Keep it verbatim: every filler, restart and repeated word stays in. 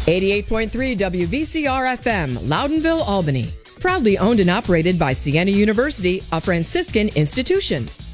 eighty-eight point three W V C R F M, Loudonville, Albany. Proudly owned and operated by Siena University, a Franciscan institution.